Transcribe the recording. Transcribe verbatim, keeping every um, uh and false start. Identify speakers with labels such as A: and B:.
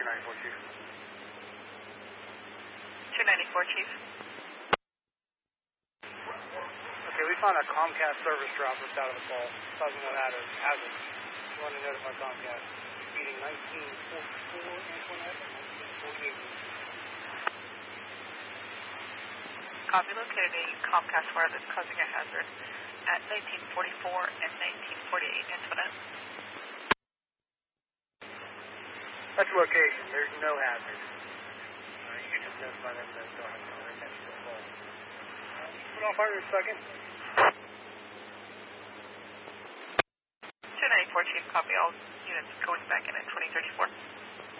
A: two ninety-four, Chief.
B: two ninety-four, Chief.
A: Okay, we found a Comcast service drop just out of the pole. Causing an hazard. hazard. You want to notify Comcast. Speeding nineteen forty-four, Antoinette, nineteen forty-eight.
B: Copy, located a Comcast wireless causing a hazard at nineteen forty-four and nineteen forty-eight, Antoinette.
A: That's location. There's no hazard. Uh, you can just notify them that don't have to right next to the pole. Uh, put on fire in a second.
B: two ninety-four, Chief. Copy. All units going back in at twenty thirty-four.